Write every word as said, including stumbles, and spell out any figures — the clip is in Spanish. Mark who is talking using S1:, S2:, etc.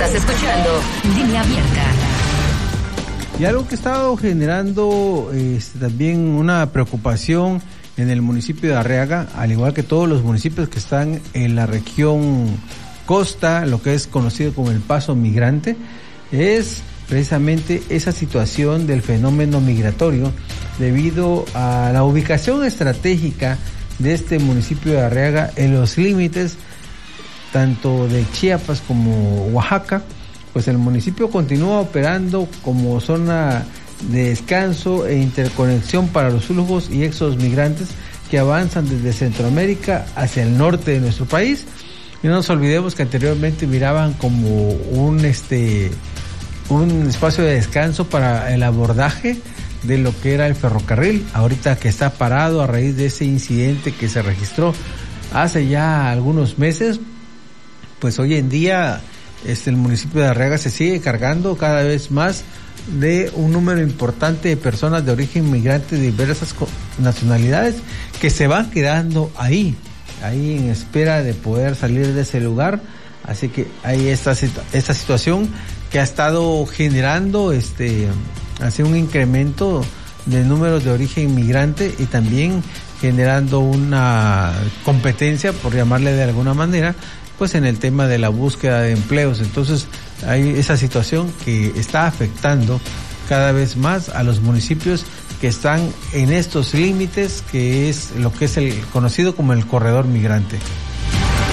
S1: Estás escuchando Línea Abierta.
S2: Y algo que ha estado generando este, también una preocupación en el municipio de Arriaga, al igual que todos los municipios que están en la región costa, lo que es conocido como el Paso Migrante, es precisamente esa situación del fenómeno migratorio debido a la ubicación estratégica de este municipio de Arriaga en los límites tanto de Chiapas como Oaxaca. Pues el municipio continúa operando como zona de descanso e interconexión para los flujos y éxodos migrantes que avanzan desde Centroamérica hacia el norte de nuestro país. Y no nos olvidemos que anteriormente miraban como un este un espacio de descanso para el abordaje de lo que era el ferrocarril, ahorita que está parado a raíz de ese incidente que se registró hace ya algunos meses. Pues hoy en día este el municipio de Arriaga se sigue cargando cada vez más de un número importante de personas de origen migrante de diversas nacionalidades que se van quedando ahí, ahí en espera de poder salir de ese lugar. Así que hay esta, esta situación que ha estado generando este hace un incremento de números de origen migrante y también generando una competencia, por llamarle de alguna manera, pues en el tema de la búsqueda de empleos. Entonces hay esa situación que está afectando cada vez más a los municipios que están en estos límites, que es lo que es el conocido como el corredor migrante.